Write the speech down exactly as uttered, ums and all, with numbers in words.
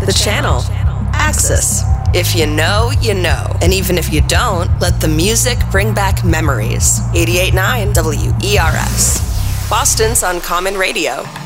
the channel. Axis. If you know, you know. And even if you don't, let the music bring back memories. eighty-eight point nine W E R S. Boston's Uncommon Radio.